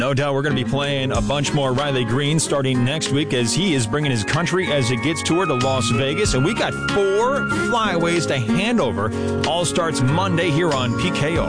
No doubt we're going to be playing a bunch more Riley Green starting next week as he is bringing his Country As It Gets tour to Las Vegas. And we got 4 flyaways to hand over. All starts Monday here on PKO.